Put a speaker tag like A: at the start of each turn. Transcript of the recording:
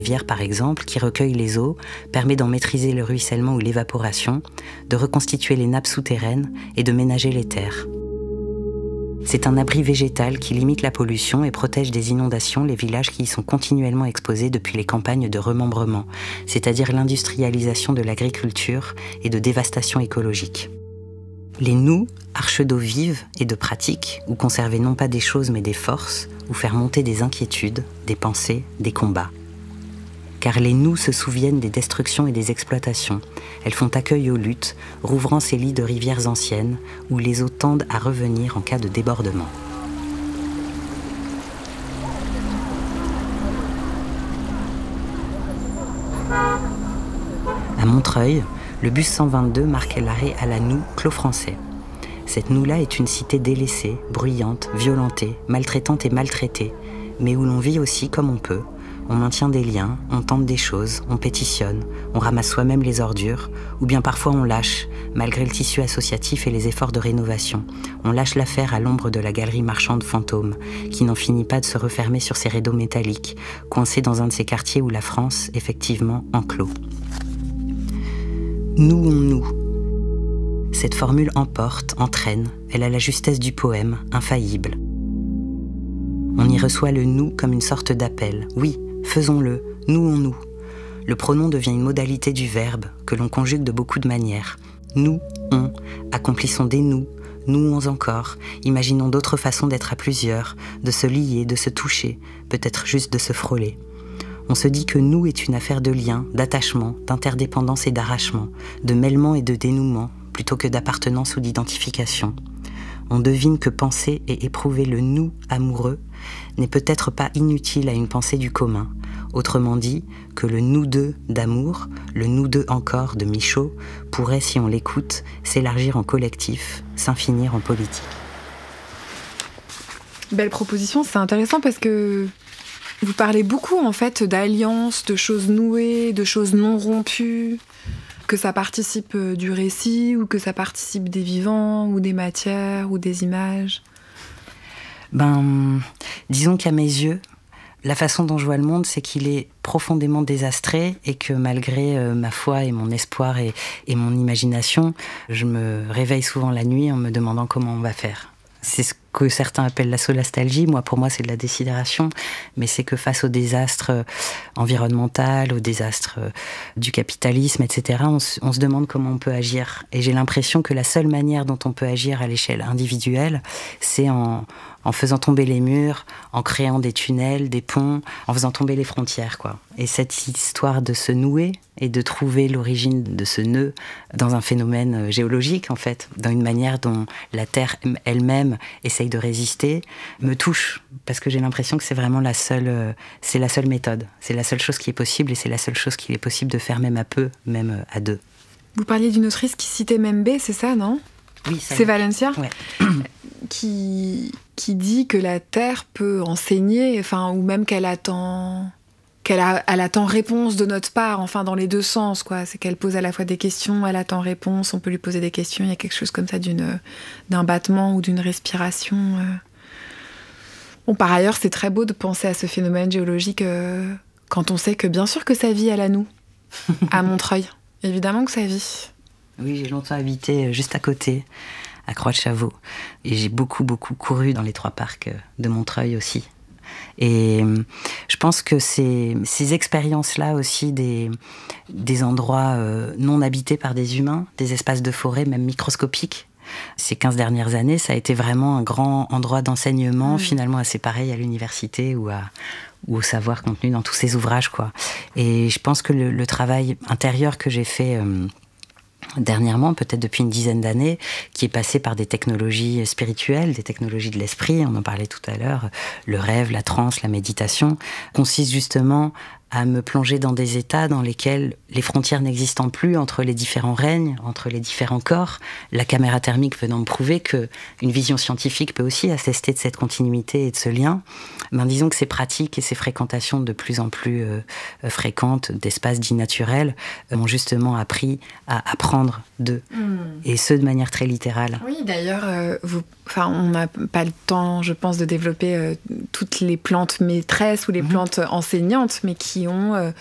A: rivière, par exemple, qui recueille les eaux, permet d'en maîtriser le ruissellement ou l'évaporation, de reconstituer les nappes souterraines et de ménager les terres. C'est un abri végétal qui limite la pollution et protège des inondations les villages qui y sont continuellement exposés depuis les campagnes de remembrement, c'est-à-dire l'industrialisation de l'agriculture et de dévastation écologique. Les nous, arches d'eau vives et de pratique, où conserver non pas des choses mais des forces, où faire monter des inquiétudes, des pensées, des combats. Car les nous se souviennent des destructions et des exploitations. Elles font accueil aux luttes, rouvrant ces lits de rivières anciennes, où les eaux tendent à revenir en cas de débordement. À Montreuil, le bus 122 marque l'arrêt à la noue Clos Français. Cette noue-là est une cité délaissée, bruyante, violentée, maltraitante et maltraitée, mais où l'on vit aussi comme on peut. On maintient des liens, on tente des choses, on pétitionne, on ramasse soi-même les ordures, ou bien parfois on lâche, malgré le tissu associatif et les efforts de rénovation. On lâche l'affaire à l'ombre de la galerie marchande fantôme, qui n'en finit pas de se refermer sur ses rideaux métalliques, coincée dans un de ces quartiers où la France, effectivement, enclôt. Nouons-nous. Cette formule emporte, entraîne, elle a la justesse du poème, infaillible. On y reçoit le « nous » comme une sorte d'appel. Oui, faisons-le, nouons-nous. Le pronom devient une modalité du verbe que l'on conjugue de beaucoup de manières. Nous, on, accomplissons des nous, nouons encore, imaginons d'autres façons d'être à plusieurs, de se lier, de se toucher, peut-être juste de se frôler. On se dit que nous est une affaire de lien, d'attachement, d'interdépendance et d'arrachement, de mêlement et de dénouement, plutôt que d'appartenance ou d'identification. On devine que penser et éprouver le nous amoureux n'est peut-être pas inutile à une pensée du commun. Autrement dit, que le nous deux d'amour, le nous deux encore de Michaud, pourrait, si on l'écoute, s'élargir en collectif, s'infinir en politique.
B: Belle proposition, c'est intéressant parce que vous parlez beaucoup en fait d'alliances, de choses nouées, de choses non rompues, que ça participe du récit ou que ça participe des vivants ou des matières ou des images.
A: Disons qu'à mes yeux, la façon dont je vois le monde, c'est qu'il est profondément désastré et que malgré ma foi et mon espoir et mon imagination, je me réveille souvent la nuit en me demandant comment on va faire. C'est ce que certains appellent la solastalgie. Pour moi, c'est de la désidération. Mais c'est que face au désastre environnemental, au désastre du capitalisme, etc., on se demande comment on peut agir. Et j'ai l'impression que la seule manière dont on peut agir à l'échelle individuelle, c'est en faisant tomber les murs, en créant des tunnels, des ponts, en faisant tomber les frontières, quoi. Et cette histoire de se nouer et de trouver l'origine de ce nœud dans un phénomène géologique, en fait, dans une manière dont la Terre elle-même essaye de résister, me touche. Parce que j'ai l'impression que c'est vraiment c'est la seule méthode. C'est la seule chose qui est possible et c'est la seule chose qu'il est possible de faire même à peu, même à deux.
B: Vous parliez d'une autrice qui citait Membe, c'est ça, non ?
A: Oui, ça.
B: C'est Valencia ?
A: Ouais.
B: Qui dit que la Terre peut enseigner, ou même qu'elle attend réponse de notre part, dans les deux sens, quoi. C'est qu'elle pose à la fois des questions, elle attend réponse, on peut lui poser des questions, il y a quelque chose comme ça d'un battement ou d'une respiration. Bon, par ailleurs, c'est très beau de penser à ce phénomène géologique quand on sait que bien sûr que ça vit à la noue, à Montreuil. Évidemment que ça vit.
A: Oui, j'ai longtemps habité juste à côté, à Croix-de-Chavaux. Et j'ai beaucoup, beaucoup couru dans les 3 parcs de Montreuil aussi. Et je pense que ces expériences-là aussi, des endroits non habités par des humains, des espaces de forêt même microscopiques, ces 15 dernières années, ça a été vraiment un grand endroit d'enseignement, finalement assez pareil à l'université ou au savoir contenu dans tous ces ouvrages, quoi. Et je pense que le travail intérieur que j'ai fait dernièrement, peut-être depuis une dizaine d'années, qui est passé par des technologies spirituelles, des technologies de l'esprit, on en parlait tout à l'heure, le rêve, la transe, la méditation, consiste justement à me plonger dans des états dans lesquels les frontières n'existent plus entre les différents règnes, entre les différents corps. La caméra thermique venant me prouver qu'une vision scientifique peut aussi attester de cette continuité et de ce lien. Disons que ces pratiques et ces fréquentations de plus en plus fréquentes d'espaces dits naturels m'ont justement appris à apprendre d'eux. Et ce, de manière très littérale.
B: Oui, d'ailleurs, on n'a pas le temps, je pense, de développer toutes les plantes maîtresses ou les plantes enseignantes, mais qui qui ont